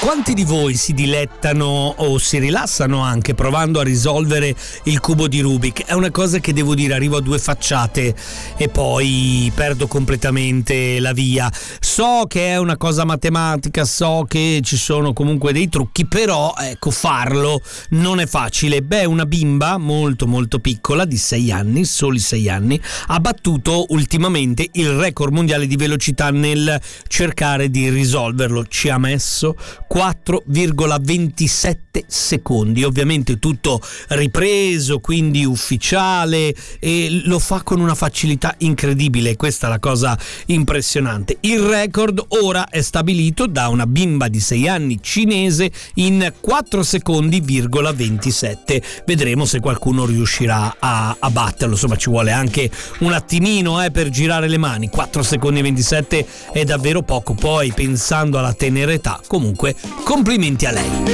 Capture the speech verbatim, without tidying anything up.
Quanti di voi si dilettano o si rilassano anche provando a risolvere il cubo di Rubik? È una cosa che devo dire, arrivo a due facciate e poi perdo completamente la via. So che è una cosa matematica, so che ci sono comunque dei trucchi, però ecco, farlo non è facile. Beh, una bimba molto molto piccola di sei anni, soli sei anni, ha battuto ultimamente il record mondiale di velocità nel cercare di risolverlo. Ci ha messo quattro virgola ventisette secondi, ovviamente tutto ripreso, quindi ufficiale, e lo fa con una facilità incredibile. Questa è la cosa impressionante. Il record ora è stabilito da una bimba di sei anni cinese in quattro secondi virgola ventisette. Vedremo se qualcuno riuscirà a, a batterlo. Insomma, ci vuole anche un attimino eh, per girare le mani. Quattro secondi e ventisette è davvero poco. Poi, pensando alla tenera età, comunque complimenti a lei.